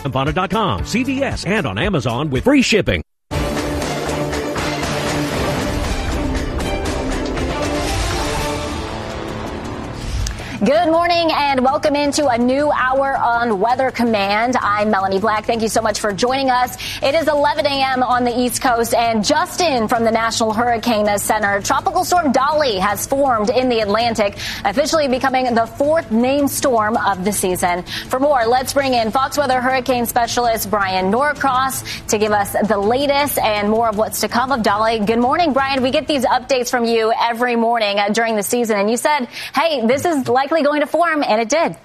Campana.com, CVS, and on Amazon with free shipping. Good morning and welcome into a new hour on Weather Command. I'm Melanie Black. Thank you so much for joining us. It is 11 a.m. on the East Coast and just in from the National Hurricane Center, Tropical Storm Dolly has formed in the Atlantic, officially becoming the fourth named storm of the season. For more, let's bring in Fox Weather Hurricane Specialist Brian Norcross to give us the latest and more of what's to come of Dolly. Good morning, Brian. We get these updates from you every morning during the season, and you said, hey, this is likely going to form, and it did.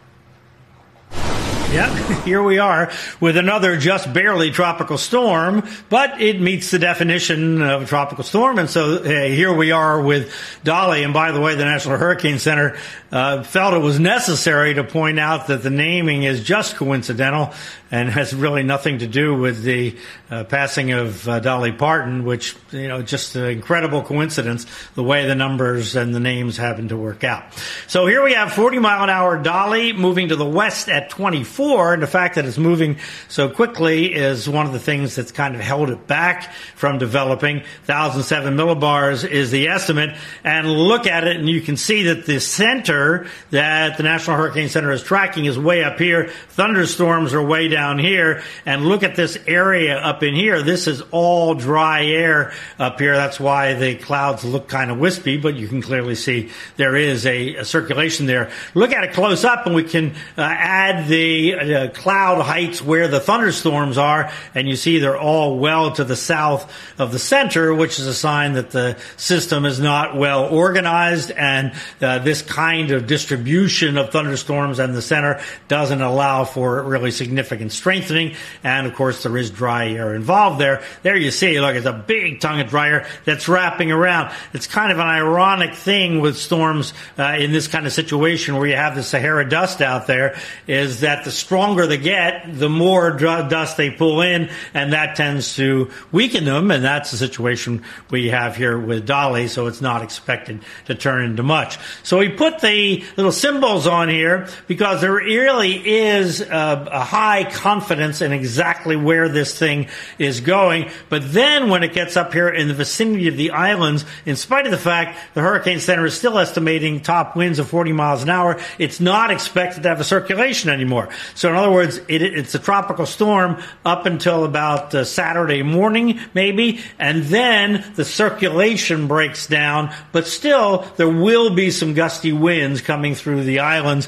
Yeah, here we are with another just barely tropical storm, but it meets the definition of a tropical storm. And so here we are with Dolly. And by the way, the National Hurricane Center felt it was necessary to point out that the naming is just coincidental and has really nothing to do with the passing of Dolly Parton, which, just an incredible coincidence, the way the numbers and the names happen to work out. So here we have 40-mile-an-hour Dolly moving to the west at 24. And the fact that it's moving so quickly is one of the things that's kind of held it back from developing. 1,007 millibars is the estimate. And look at it, and you can see that the center that the National Hurricane Center is tracking is way up here. Thunderstorms are way down here. And look at this area up in here. This is all dry air up here. That's why the clouds look kind of wispy, but you can clearly see there is a circulation there. Look at it close up, and we can add the cloud heights where the thunderstorms are, and you see they're all well to the south of the center, which is a sign that the system is not well organized, and this kind of distribution of thunderstorms in the center doesn't allow for really significant strengthening. And of course there is dry air involved there. There you see, look, it's a big tongue of dry air that's wrapping around. It's kind of an ironic thing with storms in this kind of situation where you have the Sahara dust out there, is that the stronger they get, the more dust they pull in, and that tends to weaken them, and that's the situation we have here with Dolly, so it's not expected to turn into much. So we put the little symbols on here because there really is a high confidence in exactly where this thing is going, but then when it gets up here in the vicinity of the islands, in spite of the fact the Hurricane Center is still estimating top winds of 40 miles an hour, it's not expected to have a circulation anymore. So in other words, it's a tropical storm up until about Saturday morning, maybe, and then the circulation breaks down, but still there will be some gusty winds coming through the islands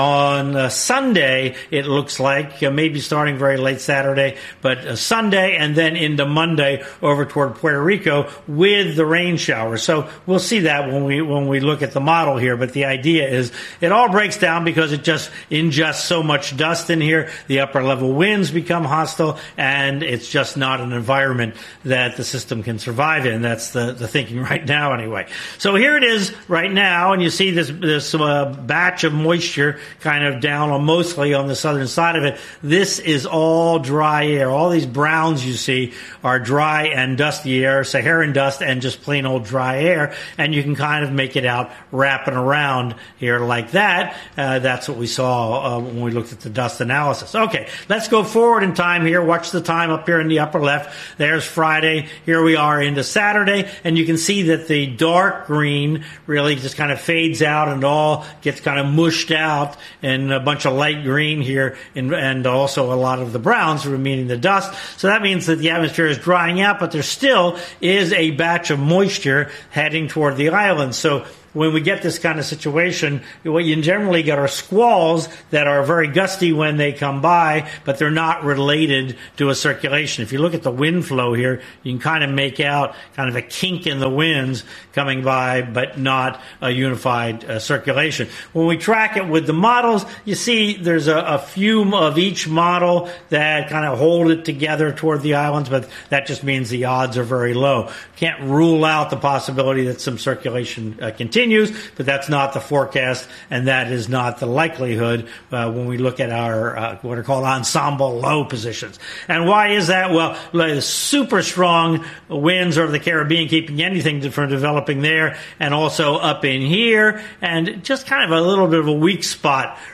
on Sunday, it looks like, maybe starting very late Saturday, but Sunday and then into Monday over toward Puerto Rico with the rain showers. So we'll see that when we look at the model here, but the idea is it all breaks down because it just ingests so much dust in here. The upper level winds become hostile, and it's just not an environment that the system can survive in. That's the thinking right now anyway. So here it is right now, and you see this batch of moisture kind of down mostly on the southern side of it. This is all dry air. All these browns you see are dry and dusty air, Saharan dust, and just plain old dry air, and you can kind of make it out wrapping around here like that. That's what we saw when we looked at the dust analysis. Okay, let's go forward in time here. Watch the time up here in the upper left. There's Friday. Here we are into Saturday, and you can see that the dark green really just kind of fades out and all gets kind of mushed out, and a bunch of light green here, and also a lot of the browns, meaning the dust. So that means that the atmosphere is drying out, but there still is a batch of moisture heading toward the island. So when we get this kind of situation, what you generally get are squalls that are very gusty when they come by, but they're not related to a circulation. If you look at the wind flow here, you can kind of make out kind of a kink in the winds coming by, but not a unified circulation. When we track it with the models, you see there's a few of each model that kind of hold it together toward the islands, but that just means the odds are very low. Can't rule out the possibility that some circulation continues, but that's not the forecast, and that is not the likelihood when we look at our what are called ensemble low positions. And why is that? Well, the super strong winds over the Caribbean keeping anything from developing there, and also up in here, and just kind of a little bit of a weak spot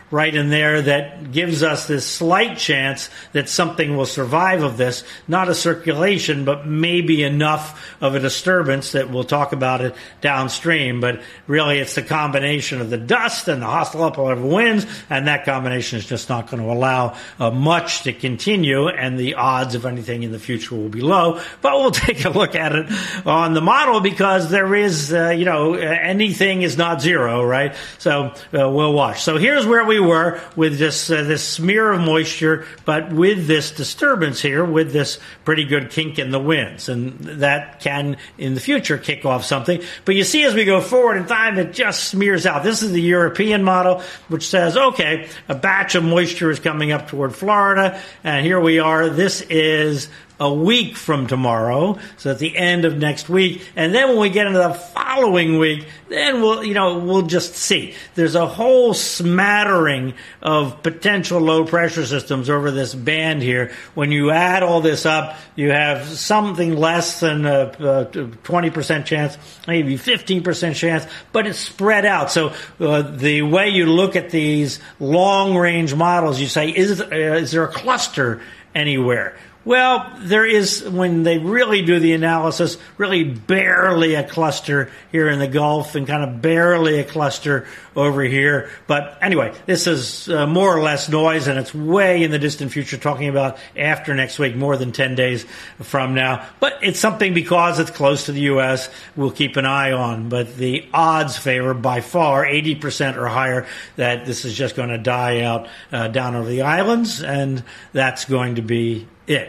right in there that gives us this slight chance that something will survive of this. Not a circulation, but maybe enough of a disturbance that we'll talk about it downstream. But really, it's the combination of the dust and the hostile upper winds, and that combination is just not going to allow much to continue, and the odds of anything in the future will be low. But we'll take a look at it on the model, because there is, anything is not zero, right? So we'll watch. So here's where we were with this smear of moisture, but with this disturbance here, with this pretty good kink in the winds, and that can in the future kick off something. But you see, as we go forward in time, it just smears out. This is the European model, which says, okay, a batch of moisture is coming up toward Florida, and here we are. This is a week from tomorrow, so at the end of next week. And then when we get into the following week, then we'll just see. There's a whole smattering of potential low pressure systems over this band here. When you add all this up, you have something less than a 20% chance, maybe 15% chance, but it's spread out. So the way you look at these long range models, you say, is there a cluster anywhere? Well, there is, when they really do the analysis, really barely a cluster here in the Gulf and kind of barely a cluster over here. But anyway, this is more or less noise, and it's way in the distant future, talking about after next week, more than 10 days from now. But it's something, because it's close to the U.S., we'll keep an eye on. But the odds favor by far 80% or higher that this is just going to die out down over the islands, and that's going to be it.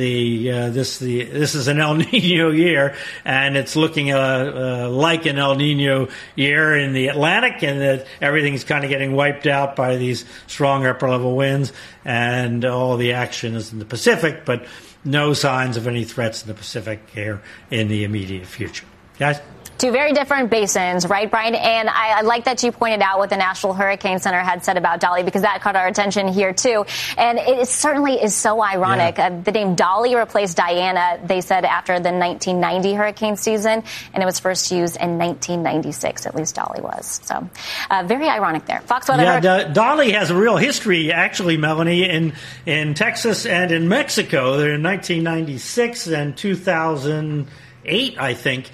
This is an El Nino year, and it's looking like an El Nino year in the Atlantic, and that everything's kind of getting wiped out by these strong upper level winds, and all the action is in the Pacific, but no signs of any threats in the Pacific here in the immediate future. Guys? Two very different basins, right, Brian? And I like that you pointed out what the National Hurricane Center had said about Dolly, because that caught our attention here, too. And it certainly is so ironic. Yeah. The name Dolly replaced Diana, they said, after the 1990 hurricane season, and it was first used in 1996, at least Dolly was. So very ironic there. Fox Weather. Yeah, Dolly has a real history, actually, Melanie, in Texas and in Mexico. They're in 1996 and 2008, I think.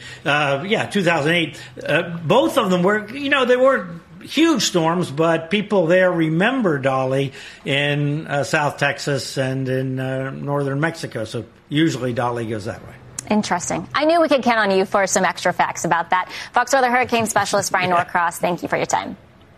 2008. Both of them were, they weren't huge storms, but people there remember Dolly in South Texas and in northern Mexico. So usually Dolly goes that way. Interesting. I knew we could count on you for some extra facts about that. Fox Weather hurricane specialist Brian Norcross, thank you for your time.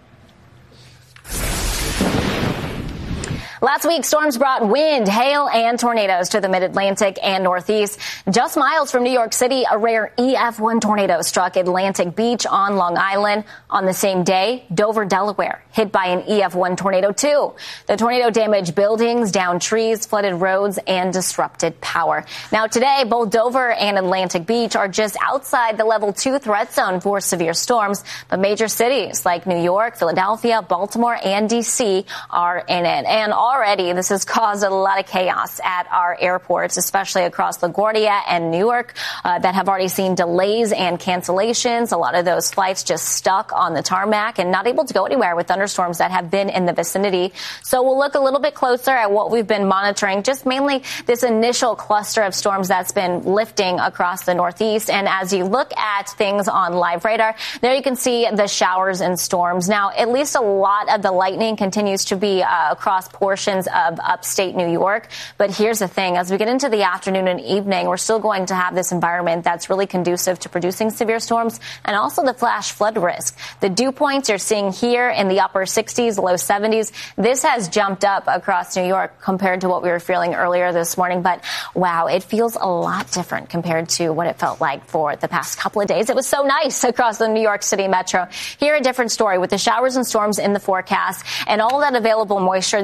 Last week, storms brought wind, hail, and tornadoes to the mid-Atlantic and Northeast. Just miles from New York City, a rare EF1 tornado struck Atlantic Beach on Long Island. On the same day, Dover, Delaware, hit by an EF1 tornado, too. The tornado damaged buildings, downed trees, flooded roads, and disrupted power. Now, today, both Dover and Atlantic Beach are just outside the level 2 threat zone for severe storms, but major cities like New York, Philadelphia, Baltimore, and D.C. are in it. And already, this has caused a lot of chaos at our airports, especially across LaGuardia and Newark, that have already seen delays and cancellations. A lot of those flights just stuck on the tarmac and not able to go anywhere with thunderstorms that have been in the vicinity. So we'll look a little bit closer at what we've been monitoring, just mainly this initial cluster of storms that's been lifting across the Northeast. And as you look at things on live radar, there you can see the showers and storms. Now, at least a lot of the lightning continues to be across portions of upstate New York. But here's the thing. As we get into the afternoon and evening, we're still going to have this environment that's really conducive to producing severe storms and also the flash flood risk. The dew points you're seeing here in the upper 60s, low 70s, this has jumped up across New York compared to what we were feeling earlier this morning. But wow, it feels a lot different compared to what it felt like for the past couple of days. It was so nice across the New York City metro. Here, a different story with the showers and storms in the forecast and all that available moisture. These storms will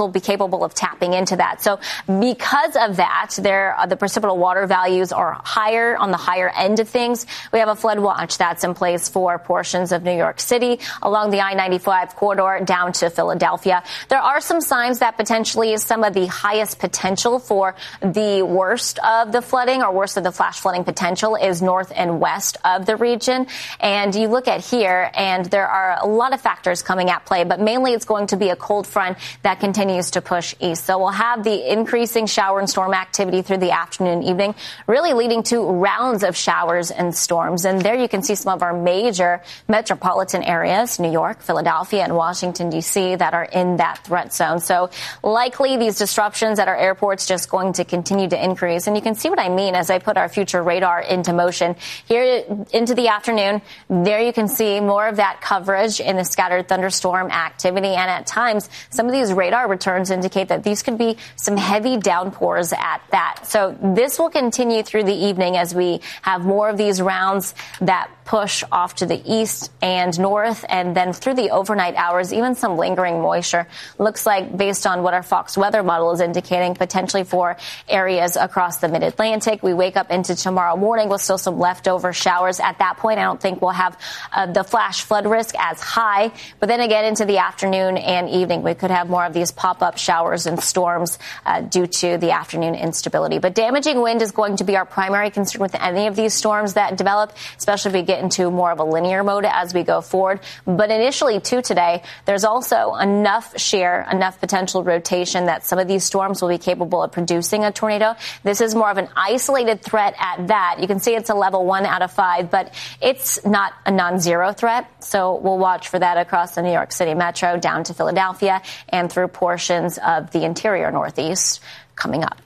will be capable of tapping into that. So because of that, the precipitable water values are higher on the higher end of things. We have a flood watch that's in place for portions of New York City along the I-95 corridor down to Philadelphia. There are some signs that potentially some of the highest potential for the worst of the flooding or worst of the flash flooding potential is north and west of the region. And you look at here, and there are a lot of factors coming at play, but mainly it's going to be a cold front that continues to push east. So we'll have the increasing shower and storm activity through the afternoon and evening, really leading to rounds of showers and storms. And there you can see some of our major metropolitan areas, New York, Philadelphia, and Washington, D.C., that are in that threat zone. So likely these disruptions at our airports just going to continue to increase. And you can see what I mean as I put our future radar into motion. Here into the afternoon, there you can see more of that coverage in the scattered thunderstorm activity. And at times, some of these radar returns indicate that these could be some heavy downpours at that. So this will continue through the evening as we have more of these rounds that push off to the east and north, and then through the overnight hours, even some lingering moisture. Looks like, based on what our Fox weather model is indicating, potentially for areas across the mid-Atlantic. We wake up into tomorrow morning with still some leftover showers. At that point, I don't think we'll have the flash flood risk as high. But then again, into the afternoon and evening, we could have more of these pop-up showers and storms due to the afternoon instability. But damaging wind is going to be our primary concern with any of these storms that develop, especially if we get into more of a linear mode as we go forward. But initially, too, today, there's also enough potential rotation that some of these storms will be capable of producing a tornado. This is more of an isolated threat at that. You can see it's a level 1 out of 5, but it's not a non-zero threat. So we'll watch for that across the New York City metro down to Philadelphia and through portions of the interior Northeast coming up.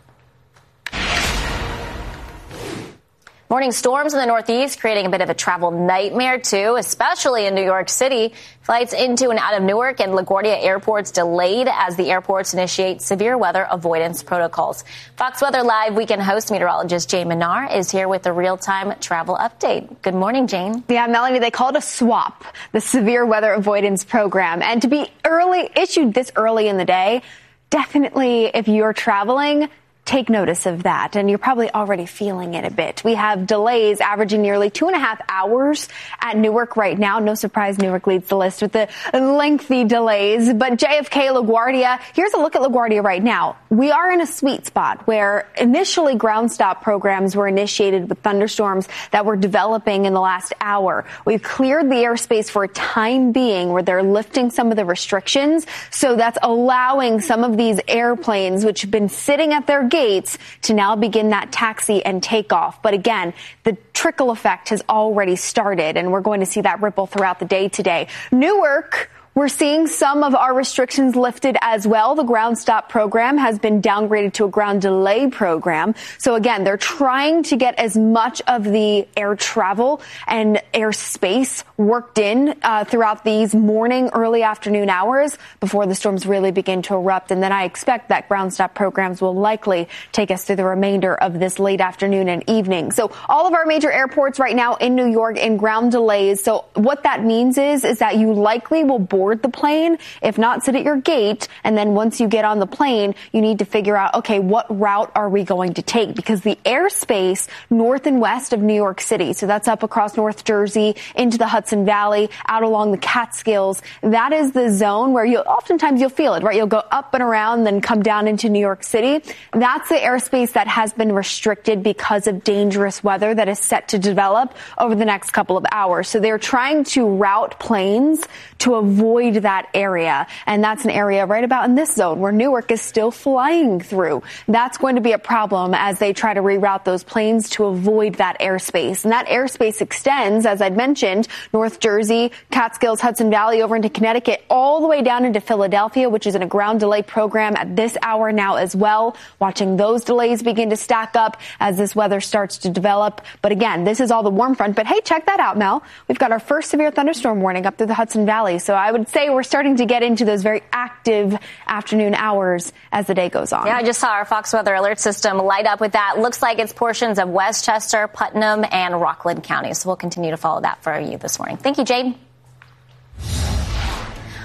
Morning storms in the Northeast creating a bit of a travel nightmare, too, especially in New York City. Flights into and out of Newark and LaGuardia airports delayed as the airports initiate severe weather avoidance protocols. Fox Weather Live weekend host meteorologist Jane Menard is here with a real-time travel update. Good morning, Jane. Yeah, Melanie, they call it a SWAP, the Severe Weather Avoidance Program. And to be issued this early in the day, definitely if you're traveling, take notice of that, and you're probably already feeling it a bit. We have delays averaging nearly 2.5 hours at Newark right now. No surprise, Newark leads the list with the lengthy delays. But JFK, LaGuardia, here's a look at LaGuardia right now. We are in a sweet spot where initially ground stop programs were initiated with thunderstorms that were developing in the last hour. We've cleared the airspace for a time being where they're lifting some of the restrictions. So that's allowing some of these airplanes, which have been sitting at their gates, to now begin that taxi and takeoff. But again, the trickle effect has already started, and we're going to see that ripple throughout the day today. Newark, we're seeing some of our restrictions lifted as well. The ground stop program has been downgraded to a ground delay program. So again, they're trying to get as much of the air travel and airspace worked in throughout these morning, early afternoon hours before the storms really begin to erupt. And then I expect that ground stop programs will likely take us through the remainder of this late afternoon and evening. So all of our major airports right now in New York in ground delays. So what that means is that you likely will board the plane, if not sit at your gate. And then once you get on the plane, you need to figure out, okay, what route are we going to take? Because the airspace north and west of New York City, so that's up across North Jersey into the Hudson Valley, out along the Catskills, that is the zone where oftentimes you'll feel it, right? You'll go up and around, then come down into New York City. That's the airspace that has been restricted because of dangerous weather that is set to develop over the next couple of hours. So they're trying to route planes to avoid that area. And that's an area right about in this zone where Newark is still flying through. That's going to be a problem as they try to reroute those planes to avoid that airspace. And that airspace extends, as I'd mentioned, North Jersey, Catskills, Hudson Valley over into Connecticut, all the way down into Philadelphia, which is in a ground delay program at this hour now as well. Watching those delays begin to stack up as this weather starts to develop. But again, this is all the warm front. But hey, check that out, Mel. We've got our first severe thunderstorm warning up through the Hudson Valley. So I would say we're starting to get into those very active afternoon hours as the day goes on. Yeah, I just saw our Fox Weather Alert System light up with that. Looks like it's portions of Westchester, Putnam, and Rockland counties. So we'll continue to follow that for you this morning. Thank you, Jade.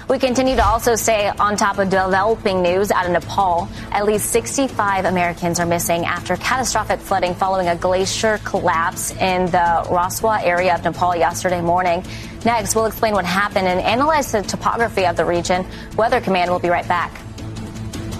We continue to also stay on top of developing news out of Nepal. At least 65 Americans are missing after catastrophic flooding following a glacier collapse in the Raswa area of Nepal yesterday morning. Next, we'll explain what happened and analyze the topography of the region. Weather Command will be right back.